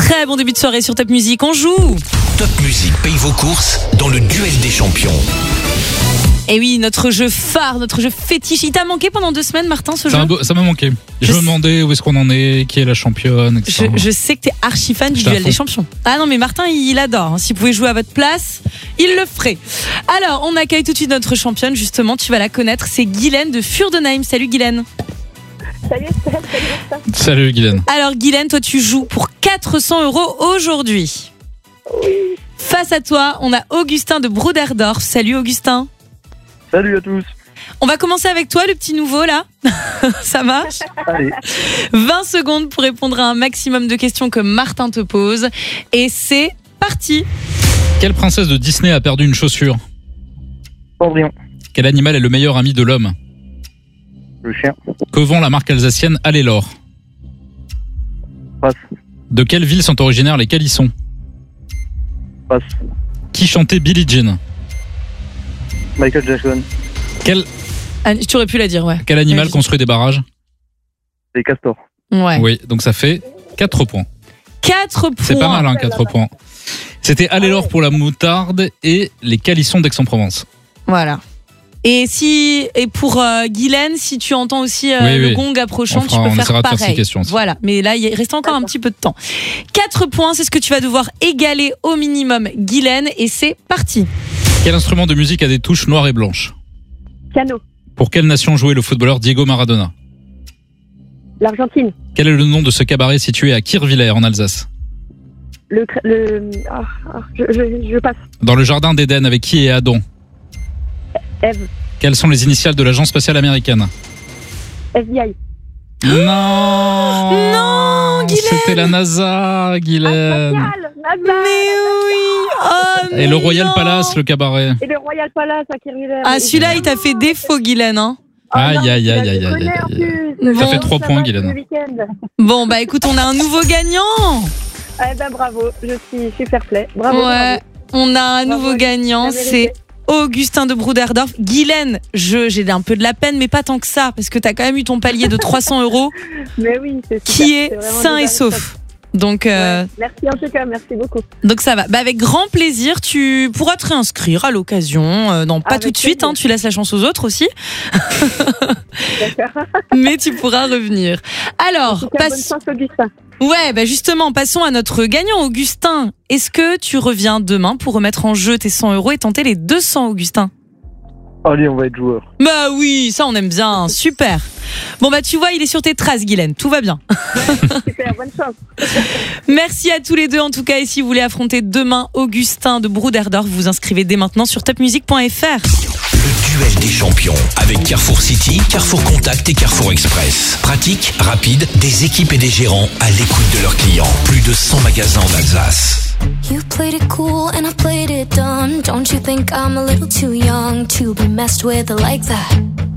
Très bon début de soirée sur Top Music, on joue. Top Music paye vos courses dans le duel des champions. Et oui, notre jeu phare, notre jeu fétiche. Il t'a manqué pendant 2 semaines, Martin, ce jeu ? Ça m'a manqué. Je me demandais où est-ce qu'on en est, qui est la championne, etc. Je sais que t'es archi fan du duel des champions. Ah non, mais Martin, il adore. S'il pouvait jouer à votre place, il le ferait. Alors, on accueille tout de suite notre championne, justement. Tu vas la connaître. C'est Guylaine de Furdenheim. Salut Guylaine. Salut. Salut Guylaine. Alors Guylaine, toi tu joues pour 400 € aujourd'hui. Oui. Face à toi, on a Augustin de Broederdorf. Salut Augustin. Salut à tous. On va commencer avec toi, le petit nouveau là. Ça marche ? Allez. 20 secondes pour répondre à un maximum de questions que Martin te pose. Et c'est parti. Quelle princesse de Disney a perdu une chaussure ? Cendrillon. Quel animal est le meilleur ami de l'homme ? Le chien. Que vend la marque alsacienne Allez-L'Or ? Passe. De quelle ville sont originaires les Calissons ? Passe. Qui chantait Billie Jean ? Michael Jackson. Tu aurais pu la dire, ouais. Quel animal construit des barrages ? Les castors. Ouais. Oui, donc ça fait 4 points. 4 points. C'est pas mal, 4 points. C'était Allez-L'Or pour la moutarde et les Calissons d'Aix-en-Provence. Voilà. Et pour Guylaine, si tu entends aussi le gong approchant, tu peux faire pareil. Faire 6 questions. Voilà, mais là il reste encore un petit peu de temps. 4 points, c'est ce que tu vas devoir égaler au minimum, Guylaine, et c'est parti. Quel instrument de musique a des touches noires et blanches ? Piano. Pour quelle nation jouait le footballeur Diego Maradona ? L'Argentine. Quel est le nom de ce cabaret situé à Kirchwiller en Alsace ? Je passe. Dans le jardin d'Éden, avec qui est Adam ? Eve. Quelles sont les initiales de l'agence spatiale américaine ? FBI. Non, Guylaine. C'était la NASA, Guylaine. Mais oui. Oh, et le Royal Palace, le cabaret. Et le Royal Palace à Kirchwiller. Ah, celui-là, il t'a fait défaut, Guylaine, hein. Aïe. Ça fait 3 points, Guylaine. Bon, bah écoute, on a un nouveau gagnant. Eh ben bravo, je suis super play. Bravo. Ouais, on a un nouveau gagnant, c'est Augustin de Broederdorf. Guylaine, j'ai un peu de la peine, mais pas tant que ça, parce que t'as quand même eu ton palier de 300 €. Mais oui, c'est super, qui est sain et sauf. Donc, merci en tout cas, merci beaucoup. Donc ça va. Bah, avec grand plaisir, tu pourras te réinscrire à l'occasion. Non, pas tout de suite, hein, tu laisses la chance aux autres aussi. D'accord. Mais tu pourras revenir. Alors, bonne chance, Augustin. Ouais, bah justement, passons à notre gagnant, Augustin. Est-ce que tu reviens demain pour remettre en jeu tes 100 € et tenter les 200, Augustin ? Allez, on va être joueur. Bah oui, ça on aime bien, super. Bon bah tu vois, il est sur tes traces, Guylaine, tout va bien. Super, bonne chance. Merci à tous les deux en tout cas, et si vous voulez affronter demain Augustin de Broederdorf, vous vous inscrivez dès maintenant sur topmusic.fr. Le duel des champions avec Carrefour City, Carrefour Contact et Carrefour Express. Pratique, rapide, des équipes et des gérants à l'écoute de leurs clients. Plus de 100 magasins en Alsace. You played it cool and I played it dumb. Don't you think I'm a little too young to be messed with like that?